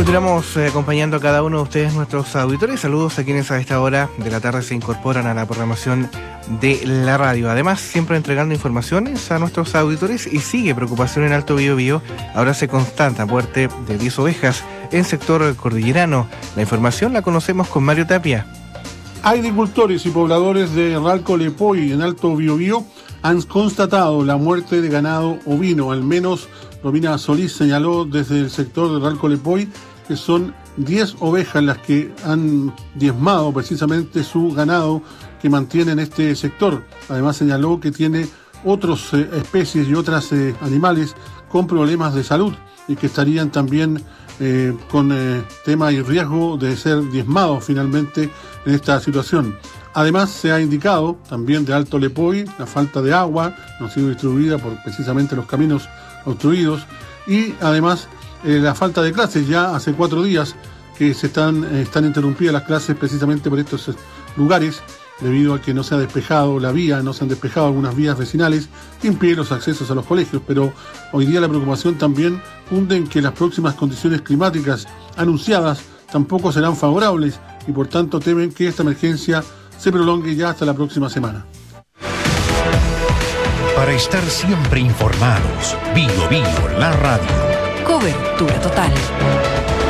Continuamos acompañando a cada uno de ustedes, nuestros auditores. Saludos a quienes a esta hora de la tarde se incorporan a la programación de la radio. Además, siempre entregando informaciones a nuestros auditores y sigue preocupación en Alto Biobío. Ahora se constata muerte de 10 ovejas en sector cordillerano. La información la conocemos con Mario Tapia. Agricultores y pobladores de Ralco Lepoy en Alto Biobío han constatado la muerte de ganado ovino. Al menos Romina Solís señaló desde el sector de Ralco Lepoy que son 10 ovejas las que han diezmado precisamente su ganado que mantiene en este sector. Además señaló que tiene otras especies y otros animales con problemas de salud y que estarían también con tema y riesgo de ser diezmados finalmente en esta situación. Además se ha indicado también de Alto Lepoy la falta de agua, no ha sido distribuida por precisamente los caminos obstruidos, y además la falta de clases. Ya hace 4 días que están interrumpidas las clases precisamente por estos lugares, debido a que no se ha despejado la vía, no se han despejado algunas vías vecinales que impiden los accesos a los colegios. Pero hoy día la preocupación también cunde en que las próximas condiciones climáticas anunciadas tampoco serán favorables y por tanto temen que esta emergencia se prolongue ya hasta la próxima semana. Para estar siempre informados, Biobío, la radio. Cobertura total.